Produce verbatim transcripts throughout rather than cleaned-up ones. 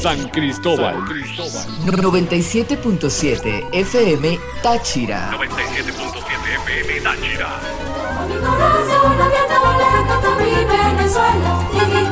San Cristóbal. noventa y siete punto siete F M Táchira. noventa y siete punto siete F M Táchira. Mi corazón abierto le canta mi Venezuela.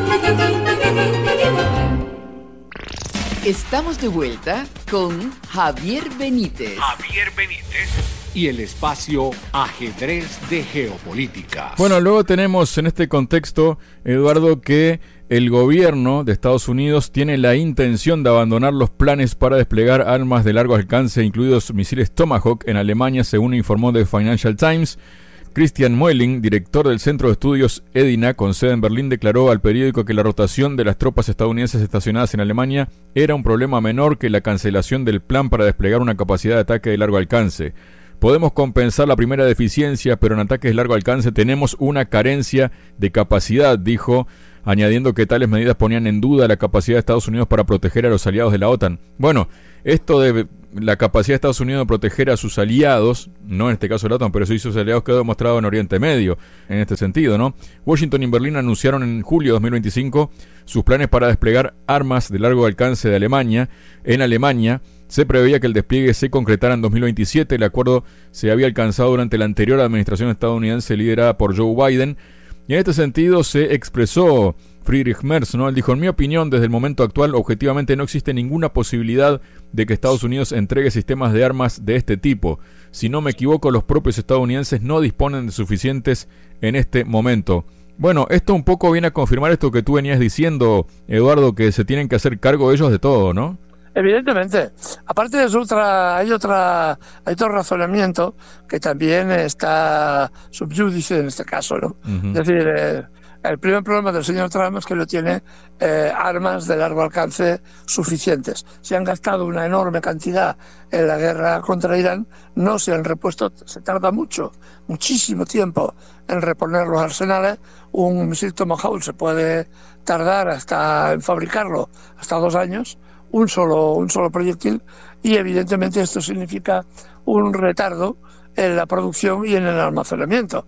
Estamos de vuelta con Javier Benítez. Javier Benítez. Y el espacio Ajedrez de Geopolítica. Bueno, luego tenemos en este contexto, Eduardo, que el gobierno de Estados Unidos tiene la intención de abandonar los planes para desplegar armas de largo alcance, incluidos misiles Tomahawk, en Alemania, según informó The Financial Times. Christian Muelling, director del Centro de Estudios EDINA, con sede en Berlín, declaró al periódico que la rotación de las tropas estadounidenses estacionadas en Alemania era un problema menor que la cancelación del plan para desplegar una capacidad de ataque de largo alcance. Podemos compensar la primera deficiencia, pero en ataques de largo alcance tenemos una carencia de capacidad, dijo, añadiendo que tales medidas ponían en duda la capacidad de Estados Unidos para proteger a los aliados de la OTAN. Bueno, esto de la capacidad de Estados Unidos de proteger a sus aliados, no en este caso la OTAN, pero sí sus aliados, quedó demostrado en Oriente Medio, en este sentido, ¿no? Washington y Berlín anunciaron en julio de dos mil veinticinco sus planes para desplegar armas de largo alcance de Alemania. En Alemania se preveía que el despliegue se concretara en dos mil veintisiete. El acuerdo se había alcanzado durante la anterior administración estadounidense liderada por Joe Biden. Y en este sentido se expresó Friedrich Merz, ¿no? Él dijo: en mi opinión, desde el momento actual, objetivamente no existe ninguna posibilidad de que Estados Unidos entregue sistemas de armas de este tipo. Si no me equivoco, los propios estadounidenses no disponen de suficientes en este momento. Bueno, esto un poco viene a confirmar esto que tú venías diciendo, Eduardo, que se tienen que hacer cargo ellos de todo, ¿no? Evidentemente. Aparte de eso, otra, hay otra, hay otro razonamiento que también está subyúdice en este caso, ¿no? Uh-huh. Es decir, eh, el primer problema del señor Trump es que no tiene eh, armas de largo alcance suficientes. Se han gastado una enorme cantidad en la guerra contra Irán, no se han repuesto, se tarda mucho, muchísimo tiempo en reponer los arsenales. Un misil Tomahawk se puede tardar hasta en fabricarlo hasta dos años. Un solo, un solo proyectil, y evidentemente esto significa un retardo en la producción y en el almacenamiento.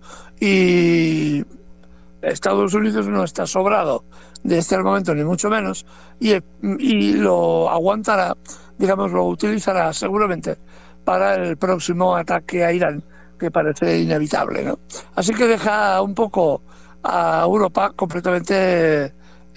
Y Estados Unidos no está sobrado de este armamento, ni mucho menos, y, y lo aguantará, digamos, lo utilizará seguramente para el próximo ataque a Irán, que parece inevitable, ¿no? Así que deja un poco a Europa completamente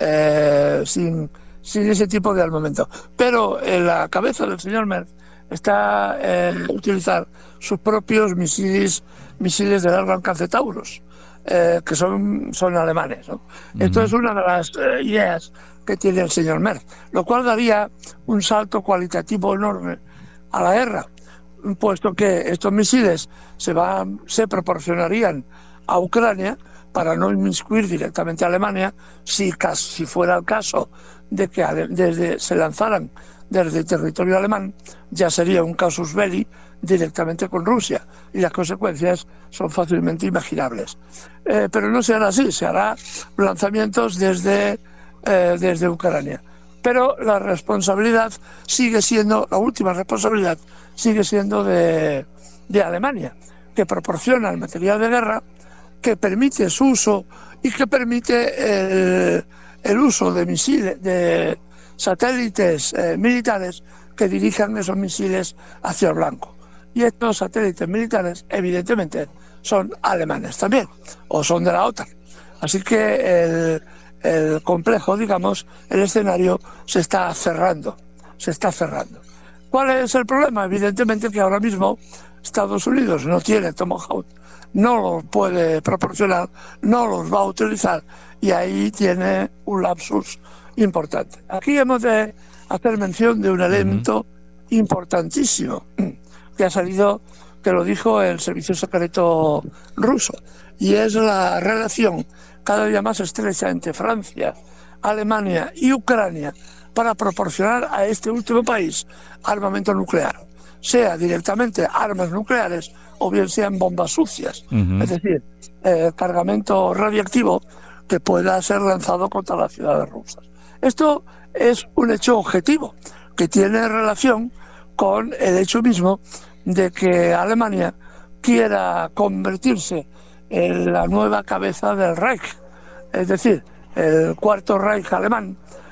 eh, sin... sin ese tipo de armamento. Pero en la cabeza del señor Merz está eh, utilizar sus propios misiles misiles de largo alcance Taurus, eh, que son, son alemanes, ¿no? Uh-huh. Entonces, una de las eh, ideas que tiene el señor Merz, lo cual daría un salto cualitativo enorme a la guerra, puesto que estos misiles se, van, se proporcionarían a Ucrania para no inmiscuir directamente a Alemania, si, si fuera el caso de que desde, se lanzaran desde el territorio alemán, ya sería un casus belli directamente con Rusia, y las consecuencias son fácilmente imaginables. Eh, pero no se hará así, se hará lanzamientos desde, eh, desde Ucrania. Pero la responsabilidad sigue siendo, la última responsabilidad sigue siendo de, de Alemania, que proporciona el material de guerra, que permite su uso y que permite el, el uso de misiles, de satélites eh, militares que dirijan esos misiles hacia el blanco. Y estos satélites militares, evidentemente, son alemanes también, o son de la OTAN. Así que el, el complejo, digamos, el escenario se está cerrando, se está cerrando. ¿Cuál es el problema? Evidentemente que ahora mismo Estados Unidos no tiene Tomahawk, no los puede proporcionar, no los va a utilizar, y ahí tiene un lapsus importante. Aquí hemos de hacer mención de un elemento uh-huh. importantísimo que ha salido, que lo dijo el servicio secreto ruso, y es la relación cada día más estrecha entre Francia, Alemania y Ucrania para proporcionar a este último país armamento nuclear, sea directamente armas nucleares o bien sean bombas sucias, uh-huh. es decir, eh, cargamento radiactivo que pueda ser lanzado contra las ciudades rusas. Esto es un hecho objetivo que tiene relación con el hecho mismo de que Alemania quiera convertirse en la nueva cabeza del Reich, es decir, el cuarto Reich alemán,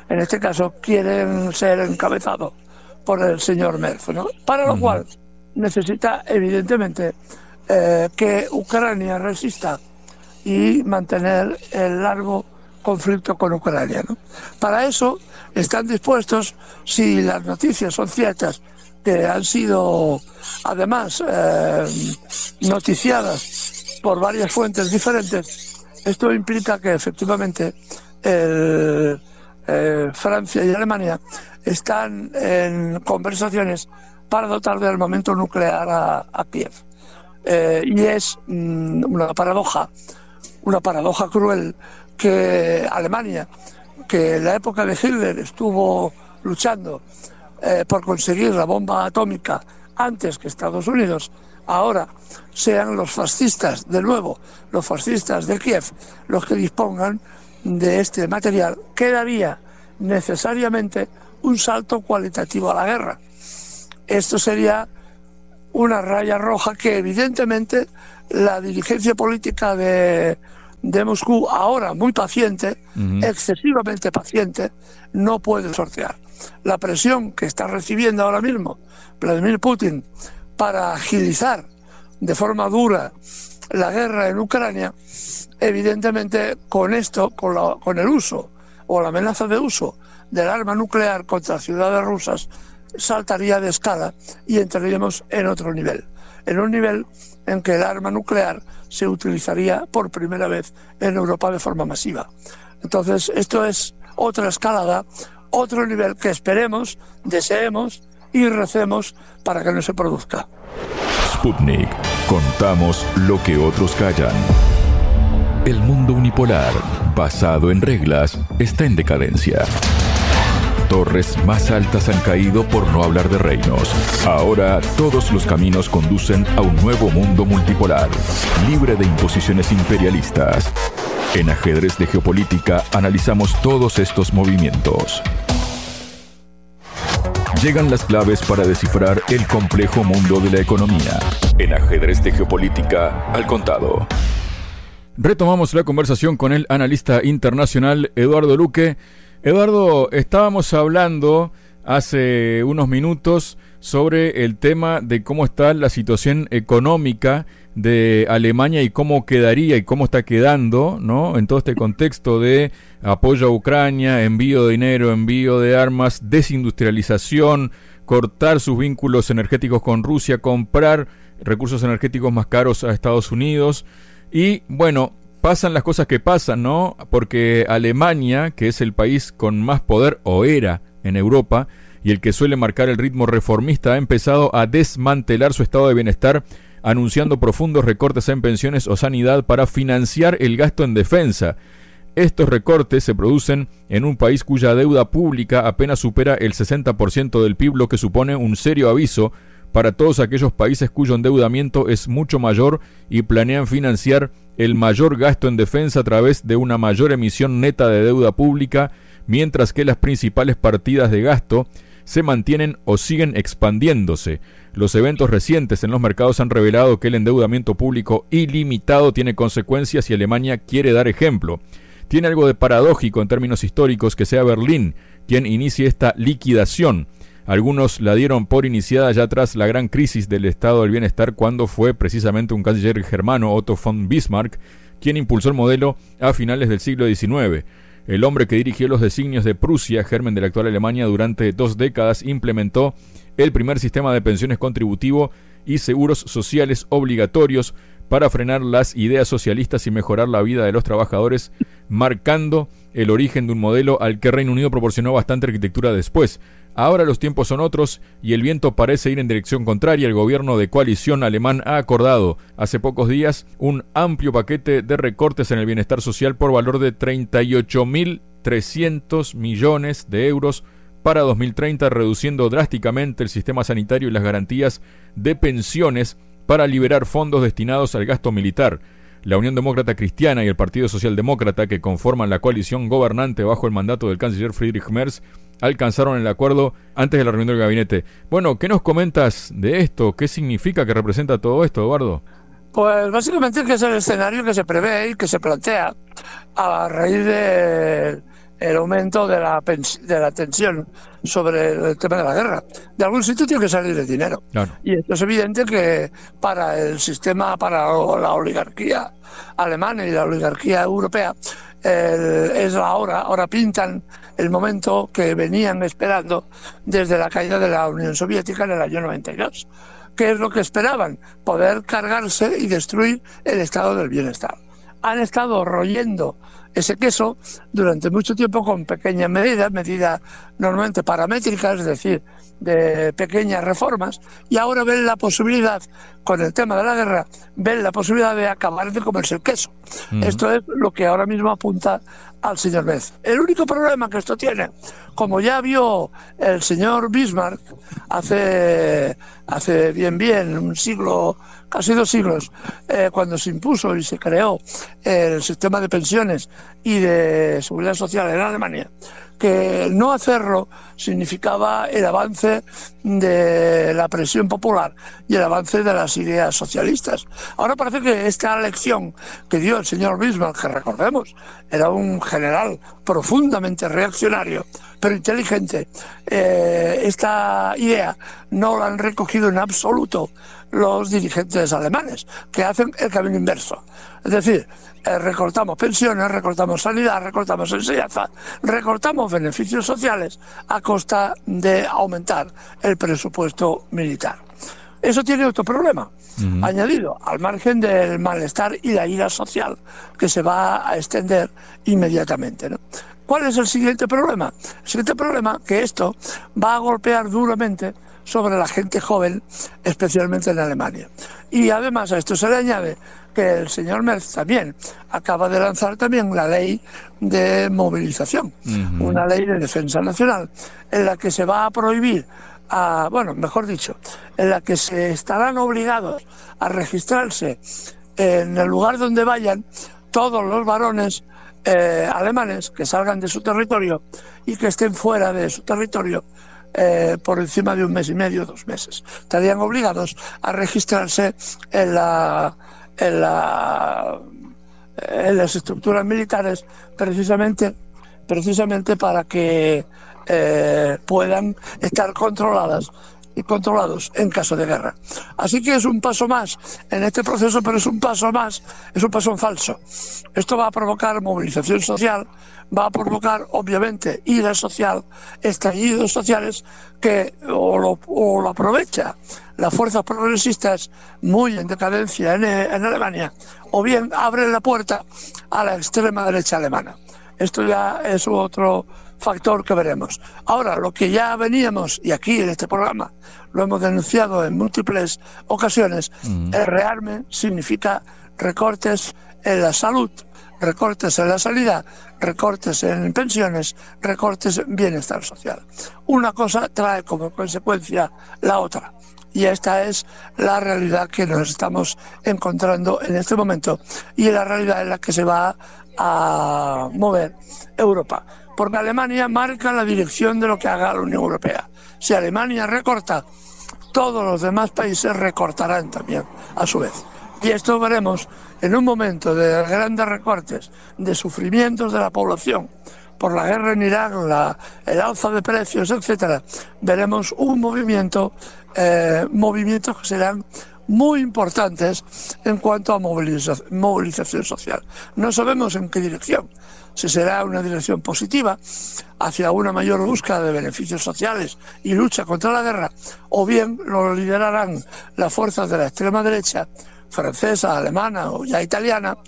en este caso quieren ser encabezados por el señor Merz, ¿no? Para lo uh-huh. cual necesita evidentemente eh, que Ucrania resista y mantener el largo conflicto con Ucrania, ¿no? Para eso están dispuestos, si las noticias son ciertas, que han sido además eh, noticiadas por varias fuentes diferentes, esto implica que efectivamente el, eh, Francia y Alemania están en conversaciones para dotar de armamento nuclear a, a Kiev. Eh, y es mm, una paradoja, una paradoja cruel que Alemania, que en la época de Hitler estuvo luchando eh, por conseguir la bomba atómica antes que Estados Unidos, ahora sean los fascistas, de nuevo, los fascistas de Kiev, los que dispongan de este material, que daría necesariamente un salto cualitativo a la guerra. Esto sería una raya roja que evidentemente la dirigencia política de, de Moscú, ahora muy paciente, uh-huh. excesivamente paciente, no puede sortear. La presión que está recibiendo ahora mismo Vladimir Putin para agilizar de forma dura la guerra en Ucrania, evidentemente con esto, con, la, con el uso o la amenaza de uso del arma nuclear contra ciudades rusas, saltaría de escala y entraríamos en otro nivel, en un nivel en que el arma nuclear se utilizaría por primera vez en Europa de forma masiva. Entonces, esto es otra escalada, otro nivel que esperemos, deseemos y recemos para que no se produzca. Sputnik. Contamos lo que otros callan. El mundo unipolar, basado en reglas, está en decadencia. Torres más altas han caído por no hablar de reinos. Ahora todos los caminos conducen a un nuevo mundo multipolar, libre de imposiciones imperialistas. En Ajedrez de Geopolítica analizamos todos estos movimientos. Llegan las claves para descifrar el complejo mundo de la economía. En Ajedrez de Geopolítica, al contado. Retomamos la conversación con el analista internacional Eduardo Luque. Eduardo, estábamos hablando hace unos minutos sobre el tema de cómo está la situación económica de Alemania y cómo quedaría y cómo está quedando, ¿no? En todo este contexto de apoyo a Ucrania, envío de dinero, envío de armas, desindustrialización, cortar sus vínculos energéticos con Rusia, comprar recursos energéticos más caros a Estados Unidos. Y bueno, pasan las cosas que pasan, ¿no? Porque Alemania, que es el país con más poder, o era en Europa, y el que suele marcar el ritmo reformista, ha empezado a desmantelar su estado de bienestar, anunciando profundos recortes en pensiones o sanidad para financiar el gasto en defensa. Estos recortes se producen en un país cuya deuda pública apenas supera el sesenta por ciento del P I B, lo que supone un serio aviso para todos aquellos países cuyo endeudamiento es mucho mayor y planean financiar el mayor gasto en defensa a través de una mayor emisión neta de deuda pública, mientras que las principales partidas de gasto se mantienen o siguen expandiéndose. Los eventos recientes en los mercados han revelado que el endeudamiento público ilimitado tiene consecuencias y Alemania quiere dar ejemplo. Tiene algo de paradójico en términos históricos que sea Berlín quien inicie esta liquidación. Algunos la dieron por iniciada ya tras la gran crisis del estado del bienestar, cuando fue precisamente un canciller germano, Otto von Bismarck, quien impulsó el modelo a finales del siglo diecinueve. El hombre que dirigió los designios de Prusia, germen de la actual Alemania, durante dos décadas, implementó el primer sistema de pensiones contributivo y seguros sociales obligatorios para frenar las ideas socialistas y mejorar la vida de los trabajadores, marcando el origen de un modelo al que Reino Unido proporcionó bastante arquitectura después. Ahora los tiempos son otros y el viento parece ir en dirección contraria. El gobierno de coalición alemán ha acordado hace pocos días un amplio paquete de recortes en el bienestar social por valor de treinta y ocho mil trescientos millones de euros para dos mil treinta, reduciendo drásticamente el sistema sanitario y las garantías de pensiones para liberar fondos destinados al gasto militar. La Unión Demócrata Cristiana y el Partido Socialdemócrata, que conforman la coalición gobernante bajo el mandato del canciller Friedrich Merz, alcanzaron el acuerdo antes de la reunión del gabinete. Bueno, ¿qué nos comentas de esto? ¿Qué significa, que representa todo esto, Eduardo? Pues básicamente que es el escenario que se prevé y que se plantea a raíz de el aumento de la, pens- de la tensión sobre el tema de la guerra. De algún sitio tiene que salir el dinero. Claro. Y esto es evidente que para el sistema, para la oligarquía alemana y la oligarquía europea, el, es la hora, ahora pintan el momento que venían esperando desde la caída de la Unión Soviética en el año noventa y dos. ¿Qué es lo que esperaban? Poder cargarse y destruir el estado del bienestar. Han estado royendo ese queso durante mucho tiempo con pequeñas medidas, medidas normalmente paramétricas, es decir, de pequeñas reformas, y ahora ven la posibilidad, con el tema de la guerra, ven la posibilidad de acabar de comerse el queso. Uh-huh. Esto es lo que ahora mismo apunta al señor Merz. El único problema que esto tiene, como ya vio el señor Bismarck hace, hace bien bien un siglo, casi dos siglos, eh, cuando se impuso y se creó el sistema de pensiones y de seguridad social en Alemania, que no hacerlo significaba el avance de la presión popular y el avance de las ideas socialistas. Ahora parece que esta lección que dio el señor Bismarck, que recordemos, era un general profundamente reaccionario, pero inteligente, eh, esta idea no la han recogido en absoluto los dirigentes alemanes, que hacen el camino inverso. Es decir, eh, recortamos pensiones, recortamos sanidad, recortamos enseñanza, recortamos beneficios sociales a costa de aumentar el presupuesto militar. Eso tiene otro problema, uh-huh. añadido al margen del malestar y la ira social que se va a extender inmediatamente, ¿no? ¿Cuál es el siguiente problema? El siguiente problema que esto va a golpear duramente sobre la gente joven, especialmente en Alemania. Y además a esto se le añade que el señor Merz también acaba de lanzar también la ley de movilización, uh-huh. una ley de defensa nacional, en la que se va a prohibir, a, bueno, mejor dicho, en la que se estarán obligados a registrarse en el lugar donde vayan todos los varones eh, alemanes que salgan de su territorio y que estén fuera de su territorio Eh, por encima de un mes y medio, dos meses. Estarían obligados a registrarse en la, en la, en las estructuras militares precisamente, precisamente para que eh, puedan estar controladas y controlados en caso de guerra. Así que es un paso más en este proceso, pero es un paso más, es un paso falso. Esto va a provocar movilización social, va a provocar, obviamente, ira social, estallidos sociales que o lo, o lo aprovecha las fuerzas progresistas muy en decadencia en, en Alemania, o bien abre la puerta a la extrema derecha alemana. Esto ya es otro factor que veremos. Ahora, lo que ya veníamos, y aquí en este programa lo hemos denunciado en múltiples ocasiones, mm. el rearme significa recortes en la salud, recortes en la sanidad, recortes en pensiones, recortes en bienestar social. Una cosa trae como consecuencia la otra. Y esta es la realidad que nos estamos encontrando en este momento y la realidad en la que se va a mover Europa. Porque Alemania marca la dirección de lo que haga la Unión Europea. Si Alemania recorta, todos los demás países recortarán también a su vez. Y esto veremos en un momento de grandes recortes, de sufrimientos de la población por la guerra en Irak, la, el alza de precios, etcétera. Veremos un movimiento, eh, movimientos que serán muy importantes en cuanto a moviliza- movilización social. No sabemos en qué dirección. Si será una dirección positiva hacia una mayor búsqueda de beneficios sociales y lucha contra la guerra, o bien lo liderarán las fuerzas de la extrema derecha, francesa, alemana o ya italiana,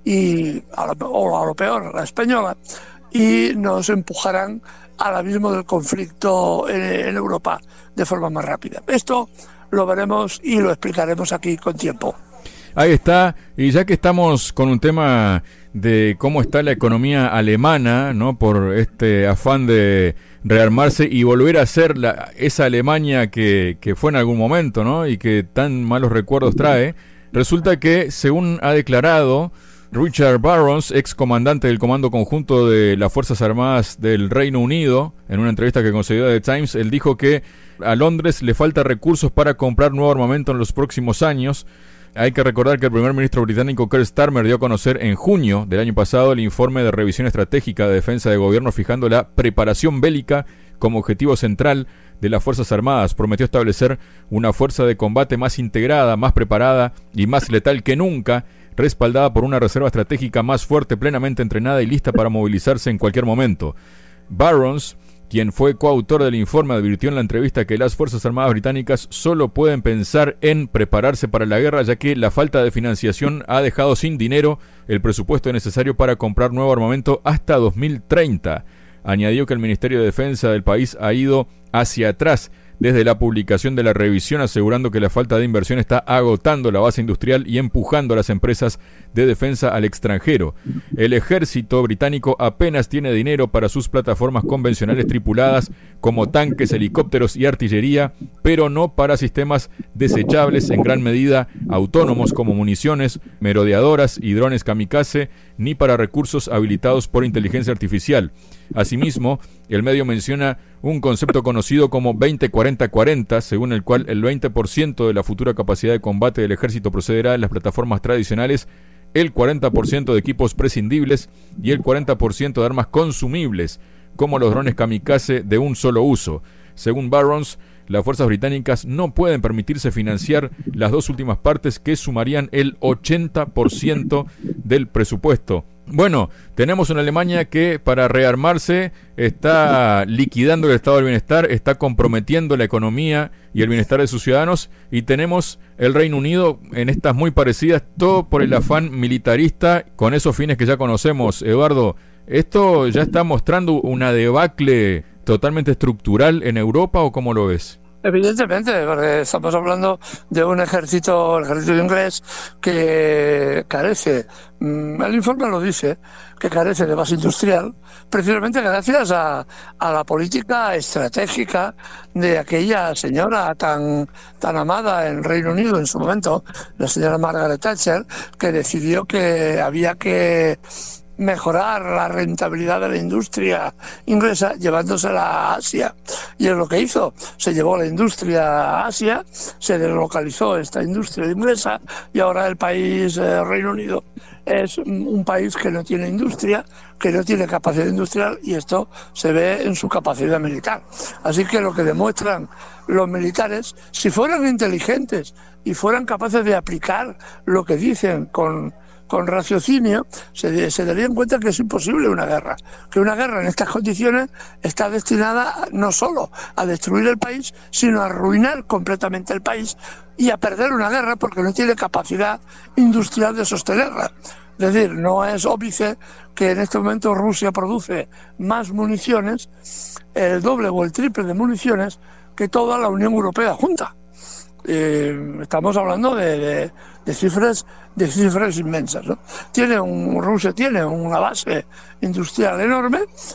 y a lo, o a lo peor, la española, y nos empujarán al abismo del conflicto en, en Europa de forma más rápida. Esto lo veremos y lo explicaremos aquí con tiempo. Ahí está, y ya que estamos con un tema de cómo está la economía alemana, ¿no? Por este afán de rearmarse y volver a ser la, esa Alemania que, que fue en algún momento, ¿no? Y que tan malos recuerdos trae, resulta que, según ha declarado Richard Barrons, ex comandante del Comando Conjunto de las Fuerzas Armadas del Reino Unido, en una entrevista que concedió a The Times, él dijo que a Londres le falta recursos para comprar nuevo armamento en los próximos años. Hay que recordar que el primer ministro británico Keir Starmer dio a conocer en junio del año pasado el informe de revisión estratégica de defensa de gobierno, fijando la preparación bélica como objetivo central de las Fuerzas Armadas. Prometió establecer una fuerza de combate más integrada, más preparada y más letal que nunca, respaldada por una reserva estratégica más fuerte, plenamente entrenada y lista para movilizarse en cualquier momento. Barrons, quien fue coautor del informe, advirtió en la entrevista que las Fuerzas Armadas británicas solo pueden pensar en prepararse para la guerra, ya que la falta de financiación ha dejado sin dinero el presupuesto necesario para comprar nuevo armamento hasta dos mil treinta. Añadió que el Ministerio de Defensa del país ha ido hacia atrás desde la publicación de la revisión, asegurando que la falta de inversión está agotando la base industrial y empujando a las empresas de defensa al extranjero. El ejército británico apenas tiene dinero para sus plataformas convencionales tripuladas, como tanques, helicópteros y artillería, pero no para sistemas desechables en gran medida autónomos como municiones, merodeadoras y drones kamikaze, ni para recursos habilitados por inteligencia artificial. Asimismo, el medio menciona un concepto conocido como veinte cuarenta cuarenta, según el cual el veinte por ciento de la futura capacidad de combate del ejército procederá de las plataformas tradicionales, el cuarenta por ciento de equipos prescindibles y el cuarenta por ciento de armas consumibles, como los drones kamikaze de un solo uso. Según Barrons, las fuerzas británicas no pueden permitirse financiar las dos últimas partes, que sumarían el ochenta por ciento del presupuesto. Bueno, tenemos una Alemania que para rearmarse está liquidando el estado del bienestar, está comprometiendo la economía y el bienestar de sus ciudadanos, y tenemos el Reino Unido en estas muy parecidas, todo por el afán militarista con esos fines que ya conocemos. Eduardo, ¿esto ya está mostrando una debacle totalmente estructural en Europa o cómo lo ves? Evidentemente, porque estamos hablando de un ejército, el ejército inglés, que carece, el informe lo dice, que carece de base industrial, precisamente gracias a, a la política estratégica de aquella señora tan, tan amada en Reino Unido en su momento, la señora Margaret Thatcher, que decidió que había que mejorar la rentabilidad de la industria inglesa llevándosela a Asia, y es lo que hizo. Se llevó la industria a Asia, se deslocalizó esta industria inglesa, y ahora el país eh, Reino Unido es un país que no tiene industria, que no tiene capacidad industrial, y esto se ve en su capacidad militar. Así que lo que demuestran los militares, si fueran inteligentes y fueran capaces de aplicar lo que dicen con con raciocinio, se, se darían cuenta que es imposible una guerra, que una guerra en estas condiciones está destinada no solo a destruir el país, sino a arruinar completamente el país y a perder una guerra porque no tiene capacidad industrial de sostenerla. Es decir, no es óbice que en este momento Rusia produce más municiones, el doble o el triple de municiones, que toda la Unión Europea junta. Eh, estamos hablando de, de, de cifras de cifras inmensas, ¿no? Tiene un, Rusia tiene una base industrial enorme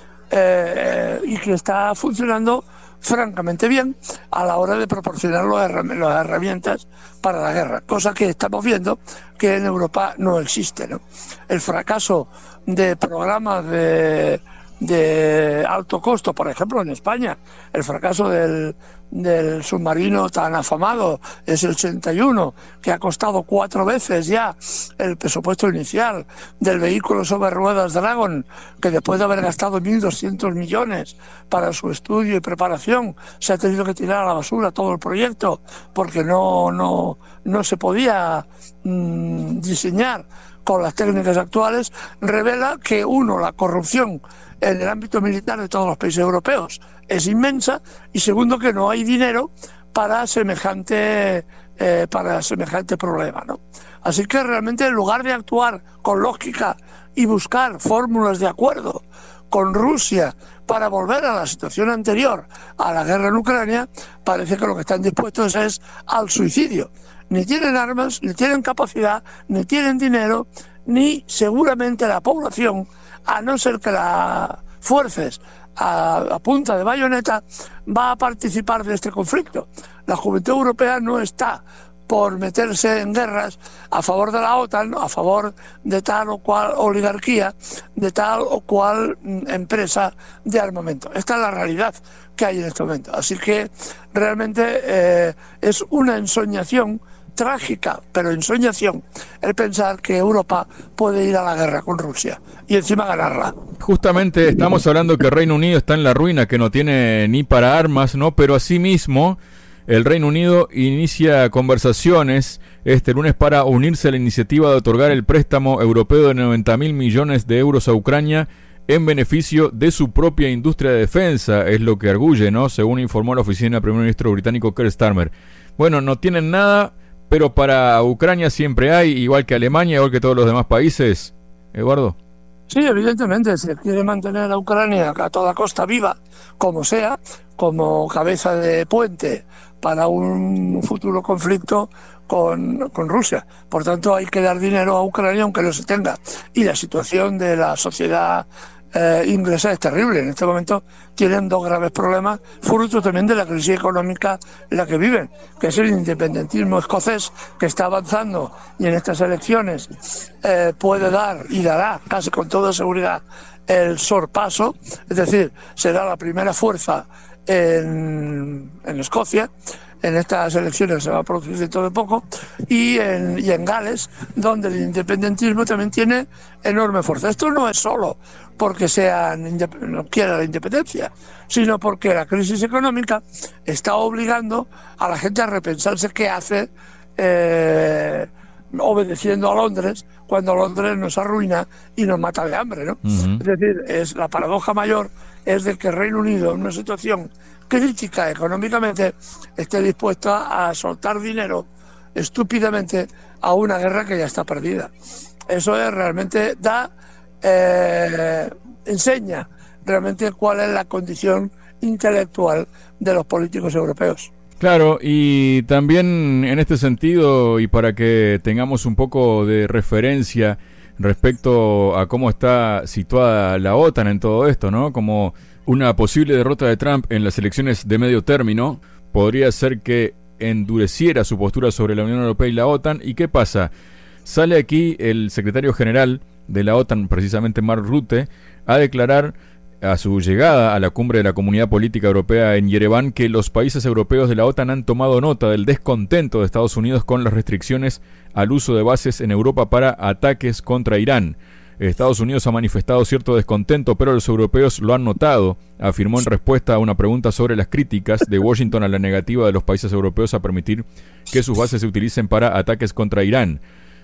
eh, y que está funcionando francamente bien a la hora de proporcionar las herramientas para la guerra, cosa que estamos viendo que en Europa no existe, ¿no? El fracaso de programas de de alto costo, por ejemplo en España, el fracaso del, del submarino tan afamado es el ochenta y uno, que ha costado cuatro veces ya el presupuesto inicial, del vehículo sobre ruedas Dragon, que después de haber gastado mil doscientos millones para su estudio y preparación, se ha tenido que tirar a la basura todo el proyecto porque no, no, no se podía mmm, diseñar con las técnicas actuales. Revela que, uno, la corrupción en el ámbito militar de todos los países europeos es inmensa, y segundo, que no hay dinero para semejante eh, para semejante problema, ¿no? Así que realmente, en lugar de actuar con lógica y buscar fórmulas de acuerdo con Rusia para volver a la situación anterior a la guerra en Ucrania, parece que lo que están dispuestos es al suicidio. Ni tienen armas, ni tienen capacidad, ni tienen dinero, ni seguramente la población, a no ser que la fuerces a, a punta de bayoneta, va a participar de este conflicto. La juventud europea no está por meterse en guerras a favor de la OTAN, a favor de tal o cual oligarquía, de tal o cual empresa de armamento. Esta es la realidad que hay en este momento. Así que realmente eh, es una ensoñación trágica, pero ensoñación, el pensar que Europa puede ir a la guerra con Rusia y encima ganarla. Justamente estamos hablando que el Reino Unido está en la ruina, que no tiene ni para armas, ¿no? Pero asimismo, el Reino Unido inicia conversaciones este lunes para unirse a la iniciativa de otorgar el préstamo europeo de noventa mil millones de euros a Ucrania en beneficio de su propia industria de defensa, es lo que arguye, ¿no? Según informó la oficina del primer ministro británico Keir Starmer. Bueno, no tienen nada, pero para Ucrania siempre hay, igual que Alemania, igual que todos los demás países. Eduardo. Sí, evidentemente, se quiere mantener a Ucrania a toda costa viva, como sea, como cabeza de puente para un futuro conflicto con, con Rusia. Por tanto, hay que dar dinero a Ucrania aunque no se tenga. Y la situación de la sociedad eh, inglesa es terrible. En este momento tienen dos graves problemas, fruto también de la crisis económica en la que viven, que es el independentismo escocés, que está avanzando y en estas elecciones eh, puede dar y dará casi con toda seguridad el sorpaso, es decir, será la primera fuerza en, en Escocia. En estas elecciones se va a producir dentro de poco, y en, y en Gales, donde el independentismo también tiene enorme fuerza. Esto no es solo porque sean, no quiera la independencia, sino porque la crisis económica está obligando a la gente a repensarse qué hace eh, obedeciendo a Londres, cuando Londres nos arruina y nos mata de hambre, ¿no? Uh-huh. Es decir, es la paradoja mayor es de que el Reino Unido, en una situación crítica económicamente, esté dispuesto a soltar dinero estúpidamente a una guerra que ya está perdida. Eso es realmente da eh, enseña realmente cuál es la condición intelectual de los políticos europeos. Claro, y también en este sentido, y para que tengamos un poco de referencia respecto a cómo está situada la OTAN en todo esto, ¿no? Como una posible derrota de Trump en las elecciones de medio término podría ser que endureciera su postura sobre la Unión Europea y la OTAN. ¿Y qué pasa? Sale aquí el secretario general de la OTAN, precisamente Mark Rutte, a declarar a su llegada a la cumbre de la Comunidad Política Europea en Yerevan que los países europeos de la OTAN han tomado nota del descontento de Estados Unidos con las restricciones al uso de bases en Europa para ataques contra Irán. Estados Unidos ha manifestado cierto descontento, pero los europeos lo han notado, afirmó en respuesta a una pregunta sobre las críticas de Washington a la negativa de los países europeos a permitir que sus bases se utilicen para ataques contra Irán.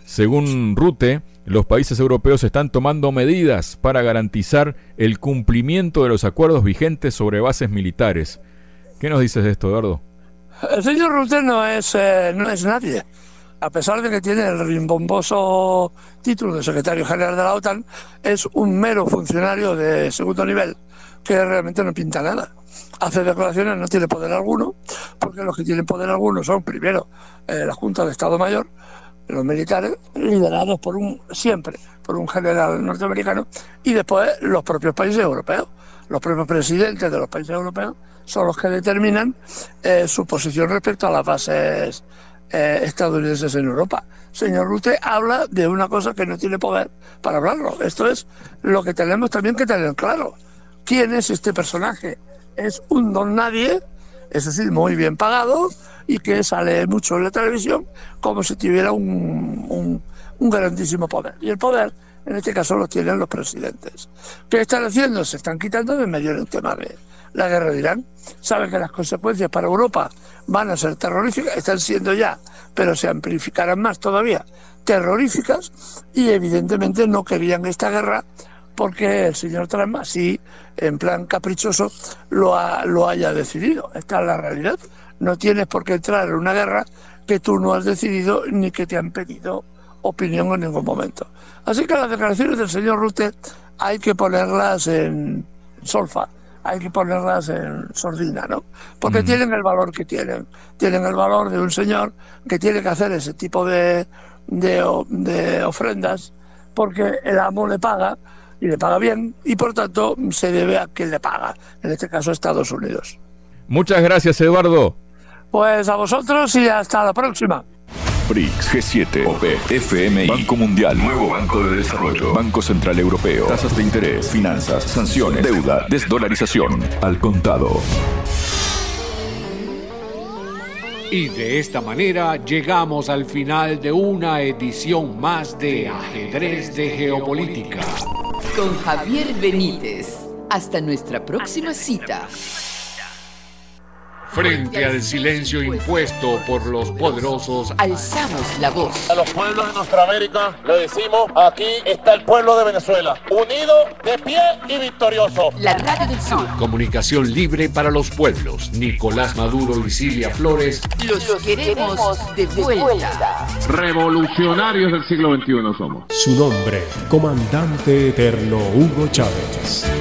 Según Rutte, los países europeos están tomando medidas para garantizar el cumplimiento de los acuerdos vigentes sobre bases militares. ¿Qué nos dices de esto, Eduardo? El señor Rutte no es, eh, no es nadie. A pesar de que tiene el rimbomboso título de secretario general de la OTAN, es un mero funcionario de segundo nivel que realmente no pinta nada. Hace declaraciones, no tiene poder alguno, porque los que tienen poder alguno son, primero, eh, la Junta de Estado Mayor, los militares, liderados por un siempre por un general norteamericano, y después los propios países europeos. Los propios presidentes de los países europeos son los que determinan eh, su posición respecto a las bases eh, estadounidenses en Europa. Señor Rutte habla de una cosa que no tiene poder para hablarlo. Esto es lo que tenemos también que tener claro. ¿Quién es este personaje? Es un don nadie, eso sí, muy bien pagado, y que sale mucho en la televisión como si tuviera un, un, un grandísimo poder. Y el poder, en este caso, lo tienen los presidentes. ¿Qué están haciendo? Se están quitando de en medio del tema de la guerra de Irán. Saben que las consecuencias para Europa van a ser terroríficas, están siendo ya, pero se amplificarán más todavía, terroríficas, y evidentemente no querían esta guerra porque el señor Trump, así, en plan caprichoso, lo, ha, lo haya decidido. Esta es la realidad. No tienes por qué entrar en una guerra que tú no has decidido ni que te han pedido opinión en ningún momento. Así que las declaraciones del señor Rutte hay que ponerlas en solfa, hay que ponerlas en sordina, ¿no? Porque mm. tienen el valor que tienen. Tienen el valor de un señor que tiene que hacer ese tipo de, de, de ofrendas porque el amo le paga, y le paga bien, y por tanto se debe a quien le paga, en este caso Estados Unidos. Muchas gracias, Eduardo. Pues a vosotros y hasta la próxima. B R I C S, G siete, O P E, F M I, Banco Mundial, Nuevo Banco de Desarrollo, Banco Central Europeo, tasas de interés, finanzas, sanciones, deuda, desdolarización, al contado. Y de esta manera llegamos al final de una edición más de Ajedrez de Geopolítica. Con Javier Benítez. Hasta nuestra próxima cita. Frente al silencio impuesto por los poderosos, alzamos la voz. A los pueblos de nuestra América le decimos, aquí está el pueblo de Venezuela, unido, de pie y victorioso. La Radio del Sur. Comunicación libre para los pueblos. Nicolás Maduro y Silvia Flores. Los, los queremos de vuelta. Revolucionarios del siglo veintiuno somos. Su nombre, Comandante Eterno Hugo Chávez.